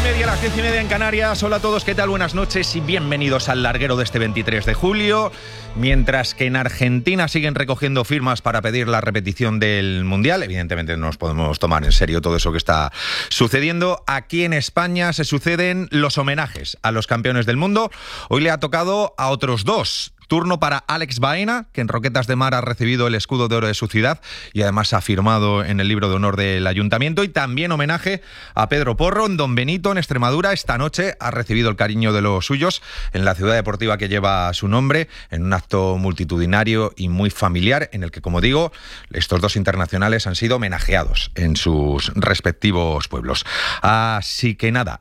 9:30, las 10:30 en Canarias. Hola a todos, ¿qué tal? Buenas noches y bienvenidos al larguero de este 23 de julio. Mientras que en Argentina siguen recogiendo firmas para pedir la repetición del Mundial, evidentemente no nos podemos tomar en serio todo eso que está sucediendo. Aquí en España se suceden los homenajes a los campeones del mundo. Hoy le ha tocado a otros dos. Turno para Alex Baena, que en Roquetas de Mar ha recibido el escudo de oro de su ciudad y además ha firmado en el libro de honor del ayuntamiento. Y también homenaje a Pedro Porro en Don Benito, en Extremadura. Esta noche ha recibido el cariño de los suyos en la ciudad deportiva que lleva su nombre, en un acto multitudinario y muy familiar, en el que, como digo, estos dos internacionales han sido homenajeados en sus respectivos pueblos. Así que nada,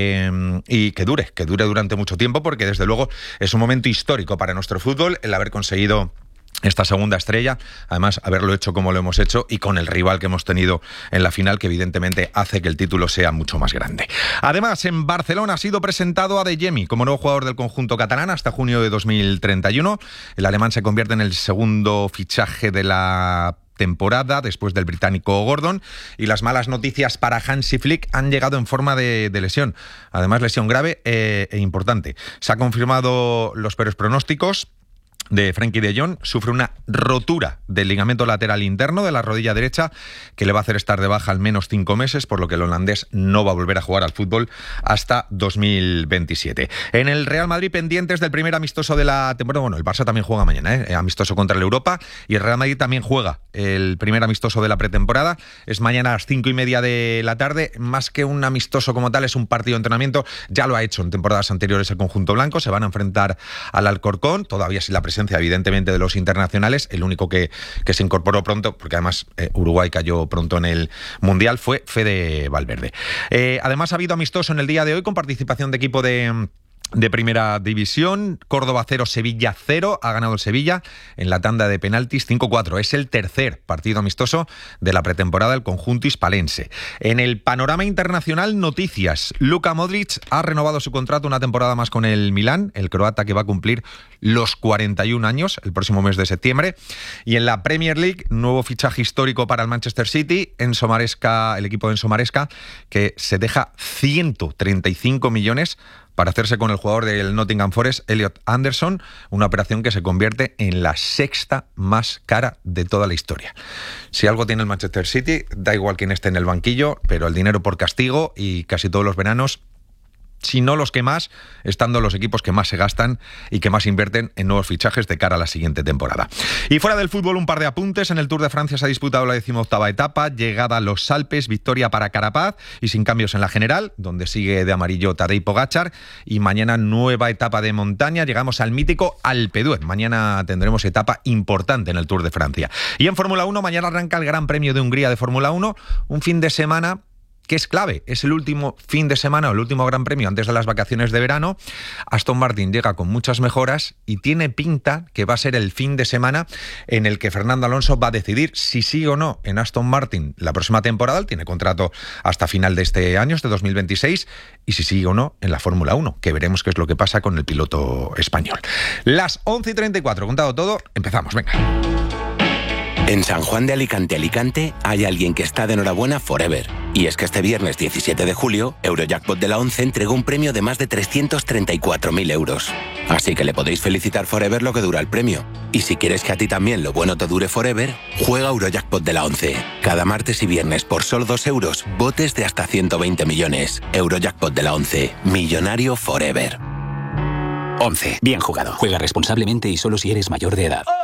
y que dure durante mucho tiempo, porque desde luego es un momento histórico para nuestro fútbol el haber conseguido esta segunda estrella, además haberlo hecho como lo hemos hecho y con el rival que hemos tenido en la final, que evidentemente hace que el título sea mucho más grande. Además, en Barcelona ha sido presentado Adeyemi como nuevo jugador del conjunto catalán hasta junio de 2031. El alemán se convierte en el segundo fichaje de la temporada después del británico Gordon, y las malas noticias para Hansi Flick han llegado en forma de lesión, además lesión grave e importante. Se ha confirmado los peores pronósticos de Frenkie de Jong. Sufre una rotura del ligamento lateral interno de la rodilla derecha que le va a hacer estar de baja al menos 5 meses, por lo que el holandés no va a volver a jugar al fútbol hasta 2027. En el Real Madrid, pendientes del primer amistoso de la temporada. Bueno, el Barça también juega mañana, amistoso contra el Europa, y el Real Madrid también juega el primer amistoso de la pretemporada. Es mañana a las 5:30 de la tarde. Más que un amistoso como tal, es un partido de entrenamiento. Ya lo ha hecho en temporadas anteriores el conjunto blanco. Se van a enfrentar al Alcorcón, todavía sin la presencia evidentemente de los internacionales. El único que se incorporó pronto, porque además Uruguay cayó pronto en el Mundial, fue Fede Valverde. Además ha habido amistoso en el día de hoy con participación de equipo de primera división. Córdoba 0, Sevilla 0. Ha ganado el Sevilla en la tanda de penaltis 5-4. Es el tercer partido amistoso de la pretemporada del conjunto hispalense. En el panorama internacional, noticias. Luka Modric ha renovado su contrato una temporada más con el Milán, el croata, que va a cumplir los 41 años el próximo mes de septiembre. Y en la Premier League, nuevo fichaje histórico para el Manchester City, Enzo Maresca, el equipo de Enzo Maresca, que se deja 135 millones para hacerse con el jugador del Nottingham Forest, Elliot Anderson, una operación que se convierte en la sexta más cara de toda la historia. Si algo tiene el Manchester City, da igual quién esté en el banquillo, pero el dinero por castigo, y casi todos los veranos, si no los que más, estando los equipos que más se gastan y que más invierten en nuevos fichajes de cara a la siguiente temporada. Y fuera del fútbol, un par de apuntes. En el Tour de Francia se ha disputado la 18ª etapa, llegada a los Alpes, victoria para Carapaz y sin cambios en la general, donde sigue de amarillo Tadej Pogačar. Y mañana nueva etapa de montaña, llegamos al mítico Alpe d'Huez. Mañana tendremos etapa importante en el Tour de Francia. Y en Fórmula 1, mañana arranca el Gran Premio de Hungría de Fórmula 1, un fin de semana que es clave. Es el último fin de semana o el último Gran Premio antes de las vacaciones de verano. Aston Martin llega con muchas mejoras y tiene pinta que va a ser el fin de semana en el que Fernando Alonso va a decidir si sí o no en Aston Martin la próxima temporada. Él tiene contrato hasta final de este año, este 2026, y si sigue o no en la Fórmula 1, que veremos qué es lo que pasa con el piloto español. Las 11:34, contado todo, empezamos, venga. En San Juan de Alicante, hay alguien que está de enhorabuena forever. Y es que este viernes 17 de julio, Eurojackpot de la 11 entregó un premio de más de 334.000 euros. Así que le podéis felicitar forever lo que dura el premio. Y si quieres que a ti también lo bueno te dure forever, juega Eurojackpot de la 11. Cada martes y viernes por solo 2 euros, botes de hasta 120 millones. Eurojackpot de la 11. Millonario forever. 11. Bien jugado. Juega responsablemente y solo si eres mayor de edad.